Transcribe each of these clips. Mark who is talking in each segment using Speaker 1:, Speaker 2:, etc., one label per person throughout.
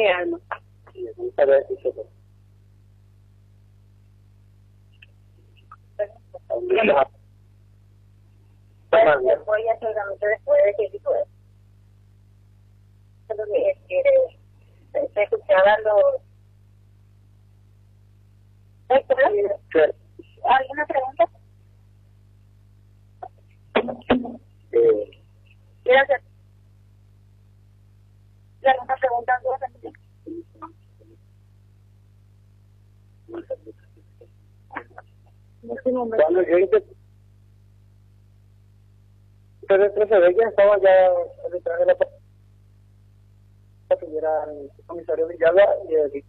Speaker 1: qué arma.
Speaker 2: Sí, nunca había dicho eso.
Speaker 1: Voy a seguramente después de que dijo eso. Lo que es que se escuchaba los... ¿Alguna pregunta? Gracias. ¿Alguna pregunta?
Speaker 2: Cuando yo hice pero ya estaba ya detrás de la que era el comisario Villalba y el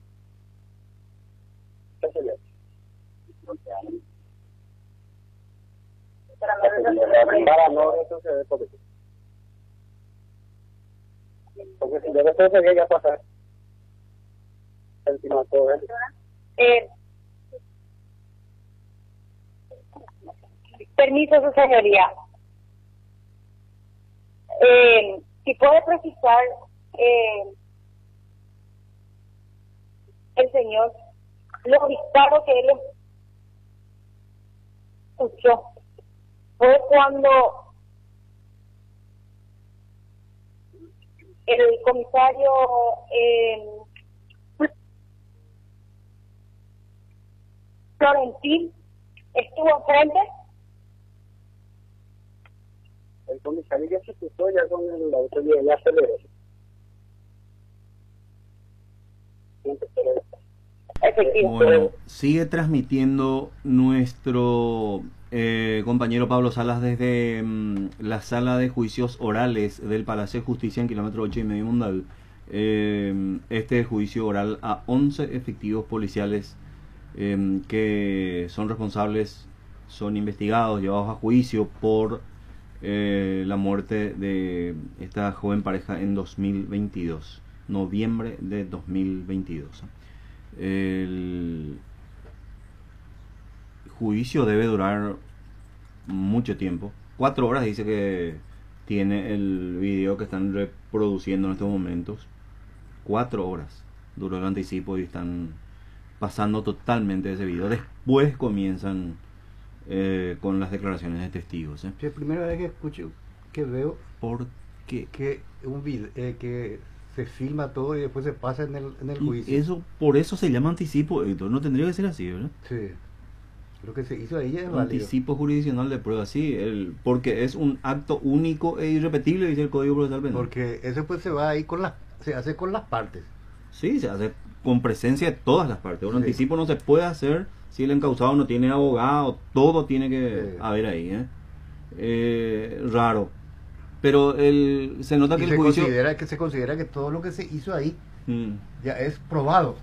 Speaker 2: para no retroceder porque si yo retrocedía ya pasar encima de todo eso.
Speaker 1: Permiso, su señoría. Si puede precisar el señor los disparos que él escuchó fue cuando el comisario Florentín estuvo enfrente.
Speaker 2: El comisario ya se cruzó ya con el auto y ya aceleró.
Speaker 3: Bueno, sigue transmitiendo nuestro compañero Pablo Salas desde la sala de juicios orales del Palacio de Justicia en kilómetro 8,5 Mundal. Este juicio oral a 11 efectivos policiales que son responsables, son investigados, llevados a juicio por la muerte de esta joven pareja en 2022, noviembre de 2022. El juicio debe durar mucho tiempo, 4 horas dice que tiene el video que están reproduciendo en estos momentos. 4 horas duró el anticipo y están pasando totalmente ese video. Después comienzan con las declaraciones de testigos.
Speaker 4: Es la primera vez que escucho, que veo
Speaker 3: porque
Speaker 4: que un video que se filma todo y después se pasa en el juicio.
Speaker 3: Eso, por eso se llama anticipo, Héctor. No tendría que ser así, ¿verdad?
Speaker 4: Sí. Lo que se hizo ahí es válido.
Speaker 3: Anticipo jurisdiccional de prueba, sí, porque es un acto único e irrepetible, dice el Código Procesal Penal.
Speaker 4: Porque eso pues se va ahí se hace con las partes.
Speaker 3: Sí, se hace con presencia de todas las partes. Un
Speaker 4: Sí.
Speaker 3: anticipo no se puede hacer si el encausado no tiene abogado, todo tiene que haber ahí, raro. Pero se nota que el juicio...
Speaker 4: se considera que todo lo que se hizo ahí ya es probado.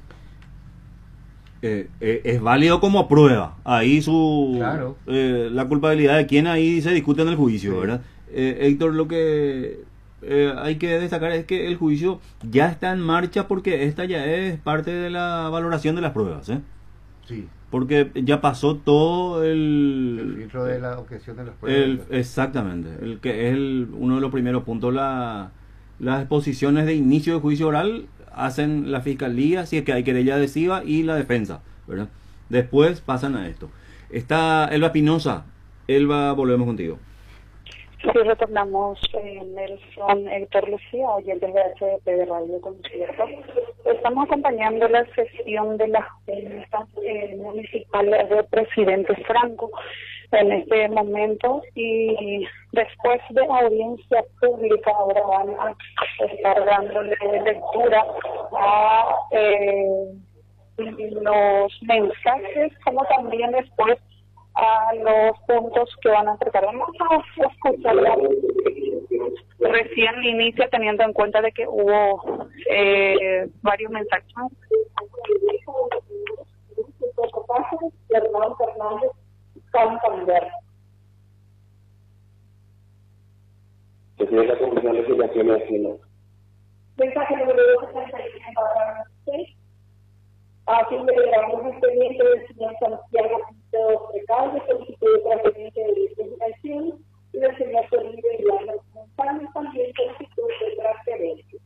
Speaker 3: Es válido como prueba. Ahí
Speaker 4: Claro.
Speaker 3: la culpabilidad de quién ahí se discute en el juicio,
Speaker 4: Sí.
Speaker 3: ¿verdad? Héctor, lo que hay que destacar es que el juicio ya está en marcha porque esta ya es parte de la valoración de las pruebas,
Speaker 4: Sí.
Speaker 3: porque ya pasó todo
Speaker 4: El filtro de la objeción de las pruebas.
Speaker 3: exactamente, el que es uno de los primeros puntos. Las exposiciones de inicio de juicio oral hacen la fiscalía, si es que hay querella adhesiva, y la defensa, ¿verdad? Después pasan a esto. Está Elba Espinosa. Elba, volvemos contigo.
Speaker 5: Sí, retornamos Nelson, Héctor Lucía, oyentes de HDP de Radio Concierto. Estamos acompañando la sesión de la Junta Municipal de Presidente Franco en este momento, y después de la audiencia pública ahora van a estar dándole lectura a los mensajes, como también después a los puntos que van a tratar. Vamos a escucharla. Recién inicia, teniendo en cuenta de que hubo varios mensajes. Hernán Fernández, Santander.
Speaker 2: Que tiene la Comisión de Legislación y Hacienda.
Speaker 5: Mensaje número 2, así le grabamos expediente del señor Santiago Pinto Recalde, solicitud de transferencia de legislación, y del señor Felipe Villar Montaño, también solicitud de transferencia.